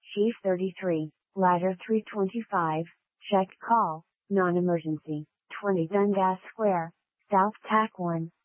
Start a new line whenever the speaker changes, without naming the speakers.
Chief 33, Ladder 325, check call, non-emergency, 20 Dundas Square, South Tack 1.